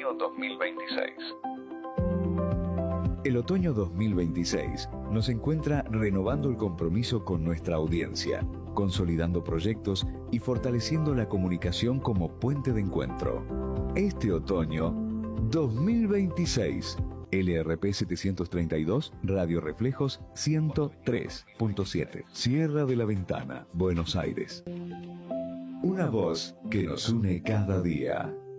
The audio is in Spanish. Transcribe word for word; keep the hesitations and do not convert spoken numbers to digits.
otoño dos mil veintiséis. El otoño dos mil veintiséis nos encuentra renovando el compromiso con nuestra audiencia, consolidando proyectos y fortaleciendo la comunicación como puente de encuentro. Este otoño dos mil veintiséis, L R P setecientos treinta y dos, Radio Reflejos ciento tres punto siete, Sierra de la Ventana, Buenos Aires. Una voz que nos une cada día.